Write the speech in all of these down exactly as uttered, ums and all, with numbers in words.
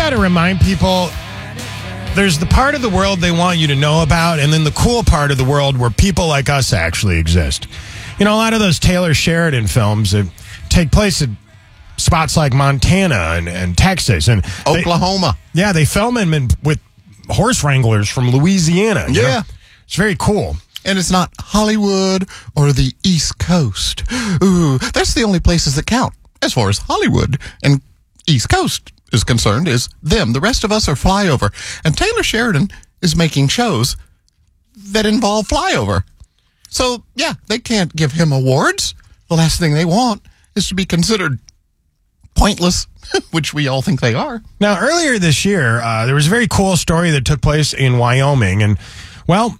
try to remind people there's the part of the world they want you to know about, and then the cool part of the world where people like us actually exist. You know, a lot of those Taylor Sheridan films that take place at spots like Montana and, and Texas and Oklahoma. They, yeah, they film them in, with horse wranglers from Louisiana. Yeah. Know? It's very cool. And it's not Hollywood or the East Coast. Ooh, that's the only places that count as far as Hollywood and East Coast is concerned, is them. The rest of us are flyover. And Taylor Sheridan is making shows that involve flyover. So, yeah, they can't give him awards. The last thing they want is to be considered pointless, which we all think they are. Now, earlier this year, uh, there was a very cool story that took place in Wyoming. And, well,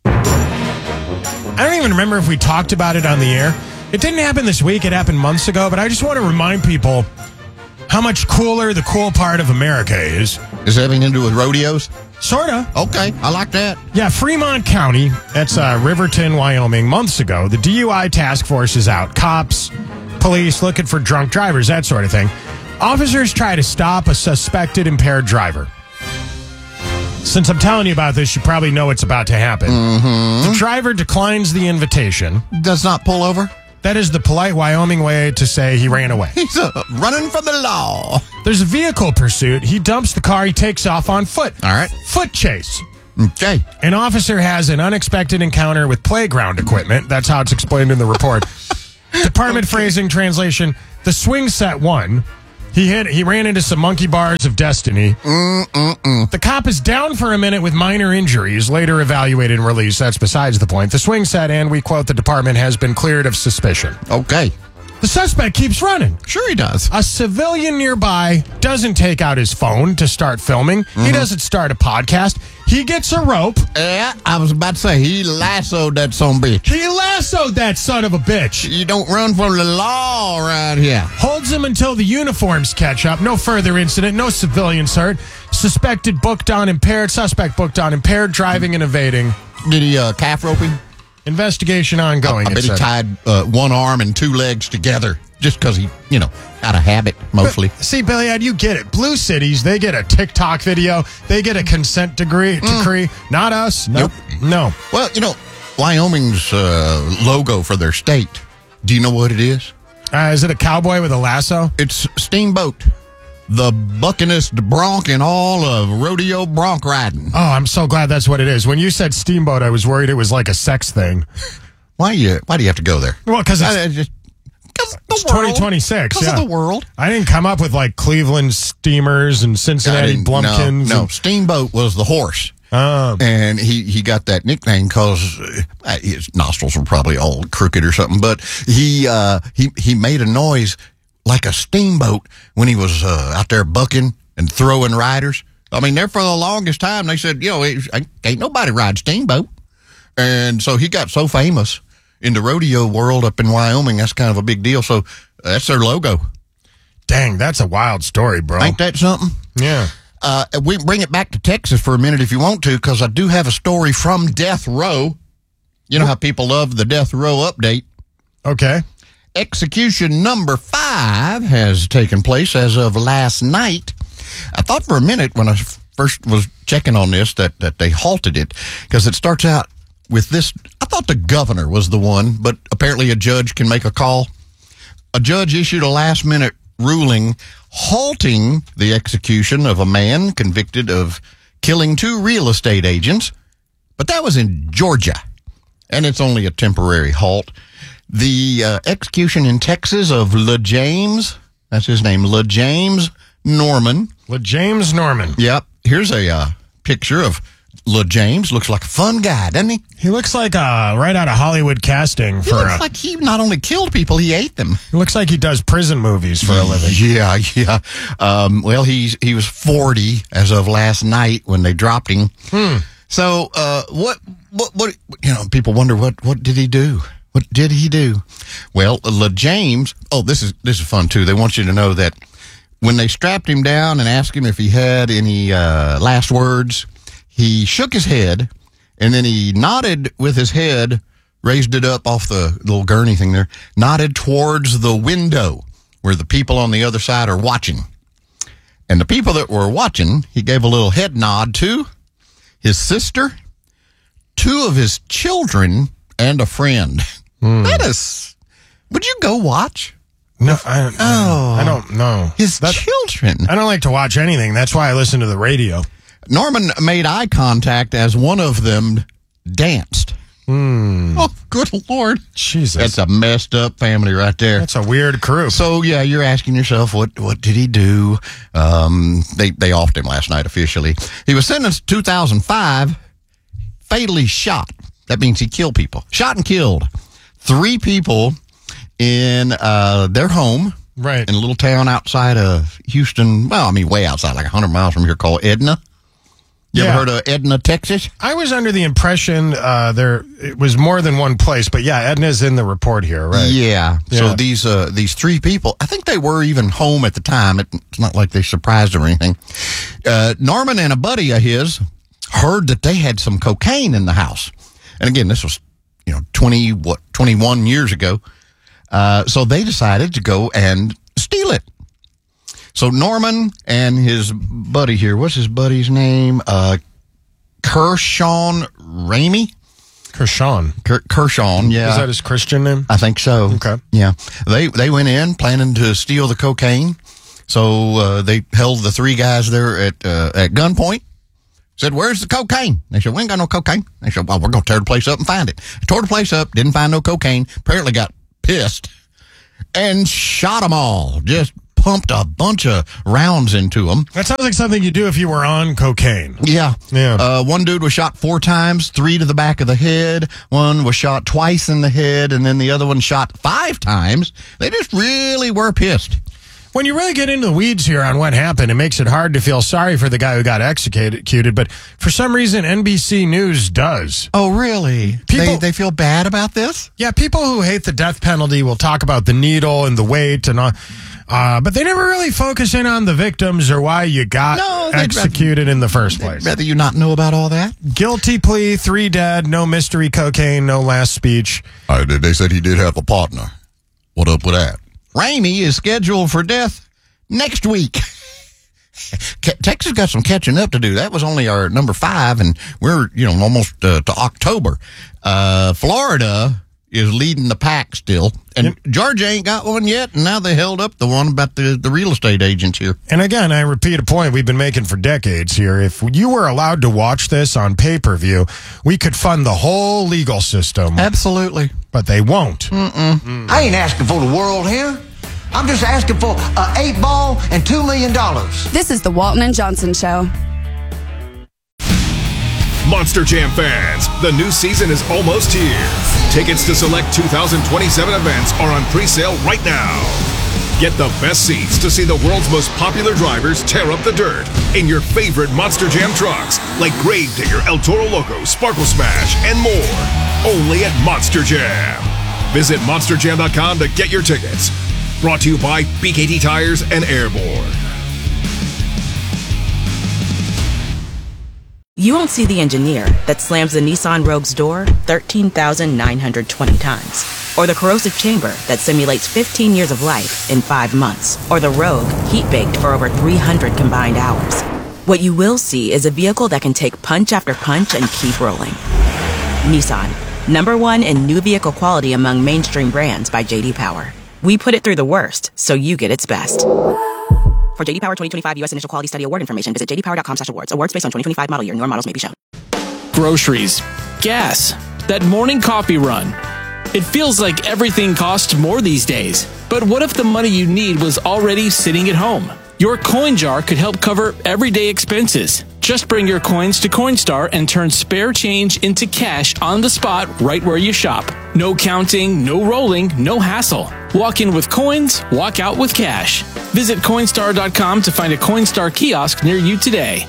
I don't even remember if we talked about it on the air. It didn't happen this week. It happened months ago. But I just want to remind people how much cooler the cool part of America is. Is it having to do with rodeos? Sort of. Okay, I like that. Yeah, Fremont County, that's uh, Riverton, Wyoming, months ago, the D U I task force is out. Cops, police looking for drunk drivers, that sort of thing. Officers try to stop a suspected impaired driver. Since I'm telling you about this, you probably know what's about to happen. Mm-hmm. The driver declines the invitation. Does not pull over? That is the polite Wyoming way to say he ran away. He's uh, running from the law. There's a vehicle pursuit. He dumps the car. He takes off on foot. All right. Foot chase. Okay. An officer has an unexpected encounter with playground equipment. That's how it's explained in the report. Department okay. phrasing translation, the swing set won. He hit. He ran into some monkey bars of destiny. Mm-mm-mm. The cop is down for a minute with minor injuries, later evaluated and released. That's besides the point. The swing set, and we quote the department, has been cleared of suspicion. Okay. The suspect keeps running. Sure he does. A civilian nearby doesn't take out his phone to start filming. Mm-hmm. He doesn't start a podcast. He gets a rope. Yeah, I was about to say, he lassoed that son of a bitch. He lassoed that son of a bitch. You don't run from the law around here. Holds him until the uniforms catch up. No further incident. No civilians hurt. Suspected booked on impaired. Suspect booked on impaired driving and evading. Did he uh, calf rope him? Investigation ongoing. I, I bet he tied uh, one arm and two legs together just because he, you know, out of habit, mostly. But, see, Billy, you get it. Blue cities, they get a TikTok video. They get a consent degree. Mm. decree. Not us. Nope. Nope. No. Well, you know, Wyoming's uh, logo for their state, do you know what it is? Uh, is it a cowboy with a lasso? It's Steamboat. The buckinest bronc in all of rodeo bronc riding. Oh, I'm so glad that's what it is. When you said steamboat, I was worried it was like a sex thing. Why you? Why do you have to go there? Well, because it's, I, just, it's twenty twenty-six. Because yeah. of the world. I didn't come up with like Cleveland Steamers and Cincinnati Blumpkins. No, no, and... Steamboat was the horse. Oh. And he, he got that nickname because uh, his nostrils were probably all crooked or something. But he uh, he he made a noise like a steamboat when he was uh, out there bucking and throwing riders. I mean, there for the longest time, they said, you know, it, ain't nobody ride steamboat. And so he got so famous in the rodeo world up in Wyoming, that's kind of a big deal. So uh, that's their logo. Dang, that's a wild story, bro. Ain't that something? Yeah. Uh, we bring it back to Texas for a minute if you want to, because I do have a story from Death Row. You know how people love the Death Row update. Okay. Execution number five has taken place as of last night. I thought for a minute when I first was checking on this that, that they halted it, because it starts out with this. I thought the governor was the one, but apparently a judge can make a call. A judge issued a last-minute ruling halting the execution of a man convicted of killing two real estate agents, but that was in Georgia, and it's only a temporary halt. The uh, execution in Texas of LeJames, that's his name, LeJames Norman. LeJames Norman. Yep. Here's a uh, picture of LeJames. Looks like a fun guy, doesn't he? He looks like uh, right out of Hollywood casting. He for looks a, like he not only killed people, he ate them. He looks like he does prison movies for a living. Yeah, yeah. Um, well, he's he was forty as of last night when they dropped him. Hmm. So, uh, what, what, what, you know, people wonder, what, what did he do? What did he do? Well, LeJames, oh, this is, this is fun too. They want you to know that when they strapped him down and asked him if he had any, uh, last words, he shook his head and then he nodded with his head, raised it up off the little gurney thing there, nodded towards the window where the people on the other side are watching. And the people that were watching, he gave a little head nod to his sister, two of his children, and a friend. Mm. That is, would you go watch? No, I, oh, I don't know. His That's, children. I don't like to watch anything. That's why I listen to the radio. Norman made eye contact as one of them danced. Mm. Oh, good Lord. Jesus. That's a messed up family right there. That's a weird crew. So, yeah, you're asking yourself, what what did he do? Um, they, they offed him last night officially. He was sentenced in two thousand five, fatally shot. That means he killed people. Shot and killed three people in uh, their home. Right. In a little town outside of Houston. Well, I mean, way outside, like one hundred miles from here, called Edna. You yeah. ever heard of Edna, Texas? I was under the impression uh, there it was more than one place, but yeah, Edna's in the report here, right? Yeah. yeah. So these uh, these three people, I think they were even home at the time. It's not like they surprised or anything. Uh, Norman and a buddy of his heard that they had some cocaine in the house, and again, this was you know twenty what twenty-one years ago. Uh, so they decided to go and steal it. So Norman and his buddy here, what's his buddy's name? Uh, Kershawn Ramey? Kershawn. Ker- Kershawn, yeah. Is that his Christian name? I think so. Okay. Yeah. They they went in planning to steal the cocaine. So uh, they held the three guys there at uh, at gunpoint. Said, where's the cocaine? They said, we ain't got no cocaine. They said, well, we're going to tear the place up and find it. Tore the place up, didn't find no cocaine. Apparently got pissed and shot them all. Just pumped a bunch of rounds into them. That sounds like something you do if you were on cocaine. Yeah. Yeah. Uh, one dude was shot four times, three to the back of the head. One was shot twice in the head, and then the other one shot five times. They just really were pissed. When you really get into the weeds here on what happened, it makes it hard to feel sorry for the guy who got executed, but for some reason, N B C News does. Oh, really? People, they, they feel bad about this? Yeah, people who hate the death penalty will talk about the needle and the weight and all. Uh, but they never really focus in on the victims or why you got no, executed rather, in the first place. They'd rather you not know about all that? Guilty plea, three dead, no mystery cocaine, no last speech. Uh, they said he did have a partner. What up with that? Ramey is scheduled for death next week. Texas got some catching up to do. That was only our number five, and we're you know almost uh, to October. Uh, Florida is leading the pack still. And yep. Georgia ain't got one yet, and now they held up the one about the, the real estate agents here. And again, I repeat a point we've been making for decades here. If you were allowed to watch this on pay-per-view, we could fund the whole legal system. Absolutely. But they won't. Mm-mm. Mm. I ain't asking for the world here. I'm just asking for an eight ball and two million dollars. This is the Walton and Johnson Show. Monster Jam fans, the new season is almost here. Tickets to select two thousand twenty-seven events are on pre-sale right now. Get the best seats to see the world's most popular drivers tear up the dirt in your favorite Monster Jam trucks, like Gravedigger, El Toro Loco, Sparkle Smash, and more. Only at Monster Jam. Visit monster jam dot com to get your tickets. Brought to you by B K T Tires and Airborne. You won't see the engineer that slams the Nissan Rogue's door thirteen thousand nine hundred twenty times. Or the corrosive chamber that simulates fifteen years of life in five months. Or the Rogue heat-baked for over three hundred combined hours. What you will see is a vehicle that can take punch after punch and keep rolling. Nissan, number one in new vehicle quality among mainstream brands by J D Power. We put it through the worst, so you get its best. For J D Power twenty twenty-five U S Initial Quality Study Award information, visit j d power dot com slash awards. Awards based on twenty twenty-five model year. Newer models may be shown. Groceries, gas, that morning coffee run. It feels like everything costs more these days. But what if the money you need was already sitting at home? Your coin jar could help cover everyday expenses. Just bring your coins to Coinstar and turn spare change into cash on the spot right where you shop. No counting, no rolling, no hassle. Walk in with coins, walk out with cash. Visit Coinstar dot com to find a Coinstar kiosk near you today.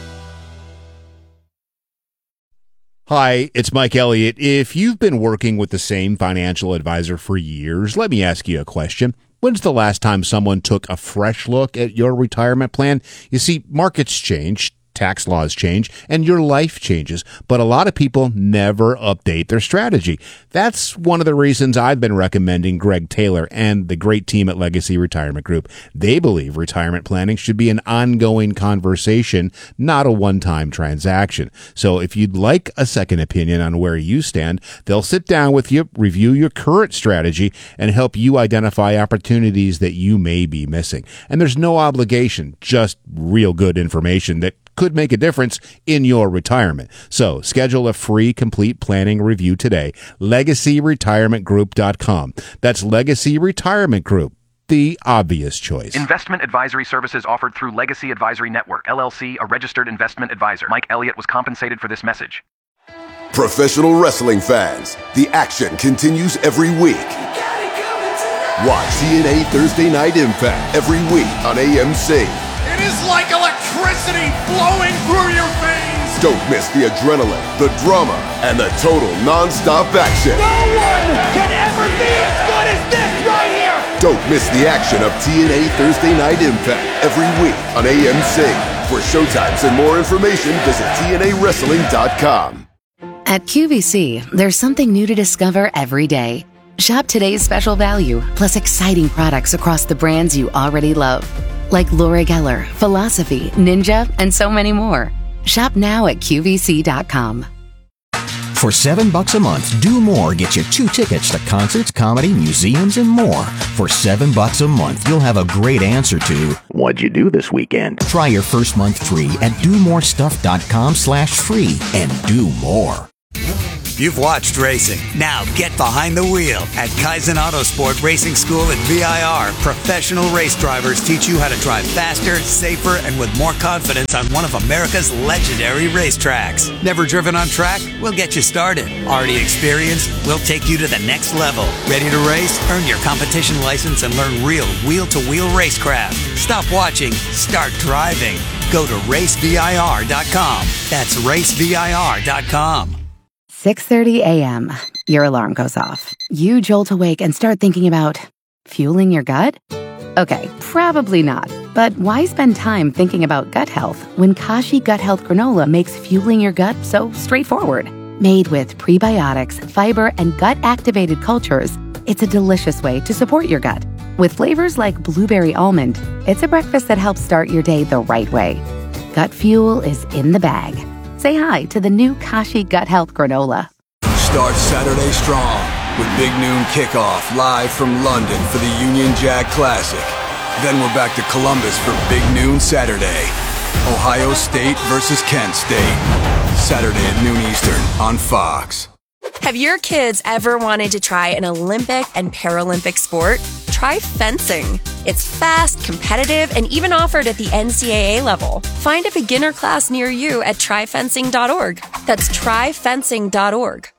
Hi, it's Mike Elliott. If you've been working with the same financial advisor for years, let me ask you a question. When's the last time someone took a fresh look at your retirement plan? You see, markets change, tax laws change, and your life changes. But a lot of people never update their strategy. That's one of the reasons I've been recommending Greg Taylor and the great team at Legacy Retirement Group. They believe retirement planning should be an ongoing conversation, not a one-time transaction. So if you'd like a second opinion on where you stand, they'll sit down with you, review your current strategy, and help you identify opportunities that you may be missing. And there's no obligation, just real good information that could make a difference in your retirement. So schedule a free complete planning review today. legacy retirement group dot com. That's Legacy Retirement Group, the obvious choice. Investment advisory services offered through Legacy Advisory Network, L L C, a registered investment advisor. Mike Elliott was compensated for this message. Professional wrestling fans, the action continues every week. Watch T N A Thursday Night Impact every week on A M C. It is like electricity flowing through your veins. Don't miss the adrenaline, the drama, and the total non-stop action. No one can ever be as good as this right here. Don't miss the action of T N A Thursday Night Impact every week on A M C. For showtimes and more information, visit T N A wrestling dot com. At Q V C, there's something new to discover every day. Shop today's special value, plus exciting products across the brands you already love. Like Laura Geller, Philosophy, Ninja, and so many more. Shop now at Q V C dot com. For seven bucks a month, Do More gets you two tickets to concerts, comedy, museums, and more. For seven bucks a month, you'll have a great answer to what'd you do this weekend? Try your first month free at do more stuff dot com slash free and do more. You've watched racing. Now get behind the wheel. At Kaizen Autosport Racing School at V I R, professional race drivers teach you how to drive faster, safer, and with more confidence on one of America's legendary racetracks. Never driven on track? We'll get you started. Already experienced? We'll take you to the next level. Ready to race? Earn your competition license and learn real wheel-to-wheel racecraft. Stop watching. Start driving. Go to race V I R dot com. That's race V I R dot com. six thirty a.m. Your alarm goes off. You jolt awake and start thinking about fueling your gut? Okay, probably not. But why spend time thinking about gut health when Kashi Gut Health Granola makes fueling your gut so straightforward? Made with prebiotics, fiber, and gut-activated cultures, it's a delicious way to support your gut. With flavors like blueberry almond, it's a breakfast that helps start your day the right way. Gut fuel is in the bag. Say hi to the new Kashi Gut Health Granola. Start Saturday strong with Big Noon Kickoff live from London for the Union Jack Classic. Then we're back to Columbus for Big Noon Saturday. Ohio State versus Kent State. Saturday at noon Eastern on Fox. Have your kids ever wanted to try an Olympic and Paralympic sport? Try fencing. It's fast, competitive, and even offered at the N C double A level. Find a beginner class near you at try fencing dot org. That's try fencing dot org.